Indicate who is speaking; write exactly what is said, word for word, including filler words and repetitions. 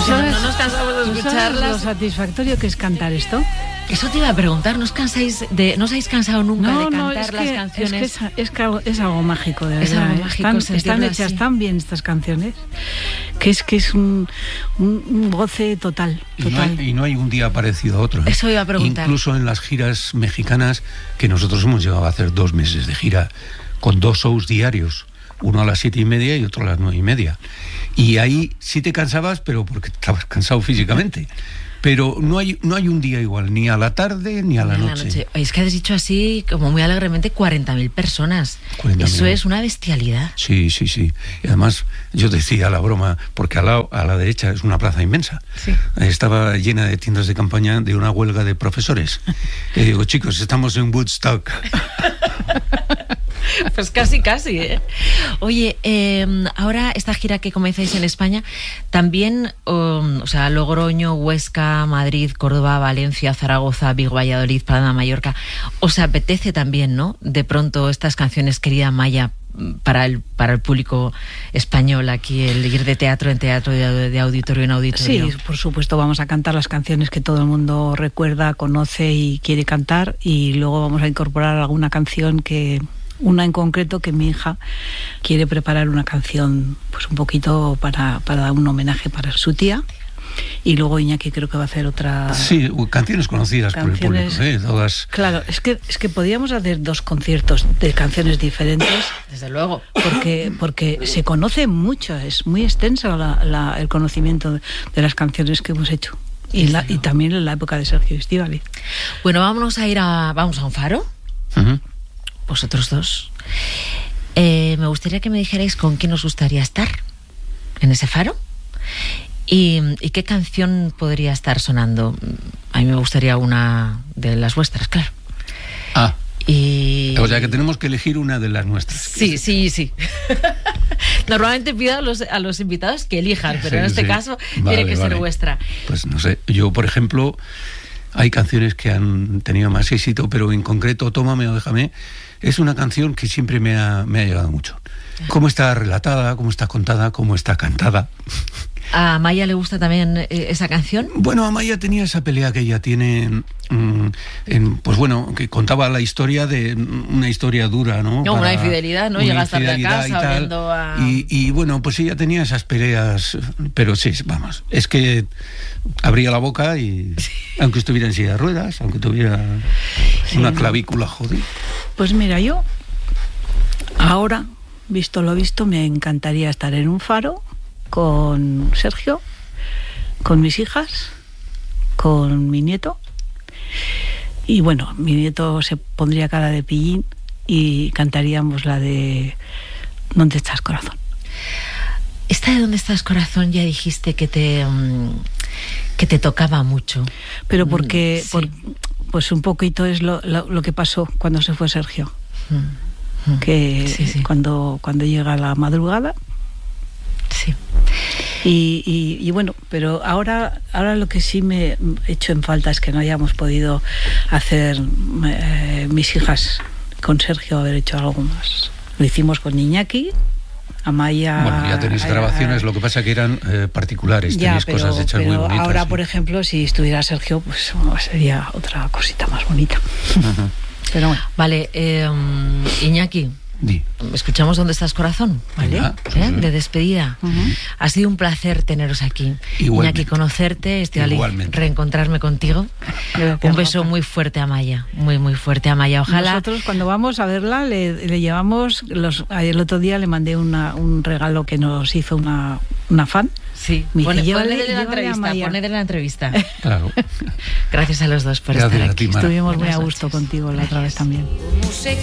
Speaker 1: O sea, no, no nos cansamos de escucharlas.
Speaker 2: Lo satisfactorio que es cantar esto.
Speaker 1: Eso te iba a preguntar, ¿no os cansáis de, no os habéis cansado nunca
Speaker 2: no,
Speaker 1: de cantar
Speaker 2: no, es
Speaker 1: las
Speaker 2: que,
Speaker 1: canciones?
Speaker 2: Es, que es, es, que algo, es algo mágico, de
Speaker 1: es
Speaker 2: verdad.
Speaker 1: Algo mágico,
Speaker 2: están están hechas
Speaker 1: así.
Speaker 2: tan bien estas canciones que es que es un, un, un goce total. total.
Speaker 3: Y, no hay, y no hay un día parecido a otro. ¿eh?
Speaker 1: Eso iba a preguntar.
Speaker 3: Incluso en las giras mexicanas, que nosotros hemos llegado a hacer dos meses de gira con dos shows diarios, uno a las siete y media y otro a las nueve y media. Y ahí sí te cansabas, pero porque estabas cansado físicamente. Pero no hay no hay un día igual, ni a la tarde ni a la,
Speaker 1: ni a
Speaker 3: noche.
Speaker 1: la noche. Es que has dicho así, como muy alegremente, cuarenta mil personas.
Speaker 3: cuarenta mil.
Speaker 1: Eso es una bestialidad.
Speaker 3: Sí, sí, sí. Y además, yo decía la broma, porque a la, a la derecha es una plaza inmensa.
Speaker 1: Sí.
Speaker 3: Estaba llena de tiendas de campaña de una huelga de profesores. Y digo, chicos, estamos en Woodstock.
Speaker 1: Pues casi, casi, ¿eh? Oye, eh, ahora esta gira que comenzáis en España, también, um, o sea, Logroño, Huesca, Madrid, Córdoba, Valencia, Zaragoza, Vigo, Valladolid, Palma, Mallorca, ¿os apetece también, no? De pronto estas canciones, querida Maya, para el para el público español aquí, el ir de teatro en teatro, de, de auditorio en auditorio.
Speaker 2: Sí, por supuesto, vamos a cantar las canciones que todo el mundo recuerda, conoce y quiere cantar, y luego vamos a incorporar alguna canción que... Una en concreto que mi hija quiere preparar una canción pues un poquito para, para dar un homenaje para su tía. Y luego Iñaki creo que va a hacer otra...
Speaker 3: Sí, canciones conocidas
Speaker 2: canciones,
Speaker 3: por el público, ¿eh? Todas...
Speaker 2: Claro, es que, es que podíamos hacer dos conciertos de canciones diferentes.
Speaker 1: Desde luego.
Speaker 2: Porque, porque se conoce mucho, es muy extenso la, la, el conocimiento de, de las canciones que hemos hecho. Y, la, y también en la época de Sergio Estíbaliz.
Speaker 1: Bueno, vámonos a ir a... Vamos a un faro.
Speaker 3: Uh-huh.
Speaker 1: Vosotros dos. Eh, me gustaría que me dijerais con quién os gustaría estar en ese faro y, y qué canción podría estar sonando. A mí me gustaría una de las vuestras, claro.
Speaker 3: Ah.
Speaker 1: Y...
Speaker 3: O sea que tenemos que elegir una de las nuestras.
Speaker 1: Sí, sí, sí. Normalmente pido a los, a los invitados que elijan, pero sí, en este sí. caso vale, tiene que vale. ser vuestra.
Speaker 3: Pues no sé, yo por ejemplo, hay canciones que han tenido más éxito, pero en concreto Tómame o Déjame es una canción que siempre me ha, me ha llegado mucho. Cómo está relatada, cómo está contada, cómo está cantada.
Speaker 1: ¿A Maya le gusta también eh, esa canción?
Speaker 3: Bueno, Maya tenía esa pelea que ella tiene, mmm, en, pues bueno, que contaba la historia de una historia dura, ¿no?
Speaker 1: No, Para, una infidelidad, ¿no? Llegas tarde a casa
Speaker 3: y tal,
Speaker 1: viendo a...
Speaker 3: Y, y bueno, pues ella tenía esas peleas, pero sí, vamos, es que abría la boca y sí. aunque estuviera en silla de ruedas, aunque tuviera sí, una clavícula jodida.
Speaker 2: Pues mira, yo ahora, visto lo visto, me encantaría estar en un faro con Sergio, con mis hijas, con mi nieto. Y bueno, mi nieto se pondría cara de pillín y cantaríamos la de ¿Dónde estás, corazón?
Speaker 1: Esta de ¿Dónde estás, corazón? Ya dijiste que te um, que te tocaba mucho.
Speaker 2: Pero porque
Speaker 1: sí.
Speaker 2: por, pues un poquito es lo, lo, lo que pasó cuando se fue Sergio. Mm. Que sí, sí. cuando cuando llega la madrugada.
Speaker 1: Sí.
Speaker 2: Y, y, y bueno, pero ahora ahora lo que sí me he hecho en falta es que no hayamos podido hacer eh, mis hijas con Sergio, haber hecho algo más. Lo hicimos con Iñaki, Amaya...
Speaker 3: Bueno, ya tenéis grabaciones, a, lo que pasa que eran eh, particulares,
Speaker 2: ya,
Speaker 3: tenéis
Speaker 2: pero,
Speaker 3: cosas hechas
Speaker 2: pero
Speaker 3: muy bonitas.
Speaker 2: Ahora,
Speaker 3: sí.
Speaker 2: por ejemplo, si estuviera Sergio, pues bueno, sería otra cosita más bonita. Uh-huh. Pero bueno.
Speaker 1: Vale, eh, Iñaki.
Speaker 3: Di.
Speaker 1: Escuchamos ¿Dónde estás, corazón? ¿Vale?
Speaker 3: Ah,
Speaker 1: ¿Eh? Sí. De despedida. Uh-huh. Ha sido un placer teneros aquí.
Speaker 3: Igualmente.
Speaker 1: Iñaki, conocerte, Estíbaliz, reencontrarme contigo.
Speaker 2: Gracias,
Speaker 1: un beso
Speaker 2: Rafa.
Speaker 1: muy fuerte a Maya, muy muy fuerte a Maya. Ojalá.
Speaker 2: Nosotros cuando vamos a verla le, le llevamos los. El otro día le mandé una, un regalo que nos hizo una, una fan.
Speaker 1: Sí.
Speaker 2: Me
Speaker 1: Pone,
Speaker 2: dice,
Speaker 1: ponedle en la entrevista, ponedle en la entrevista.
Speaker 3: Claro.
Speaker 1: Gracias a los dos por
Speaker 3: Gracias
Speaker 1: estar
Speaker 3: a ti,
Speaker 1: aquí.
Speaker 3: Mara.
Speaker 2: Estuvimos
Speaker 1: Buenas
Speaker 2: muy a gusto
Speaker 1: noches.
Speaker 2: contigo la otra vez también.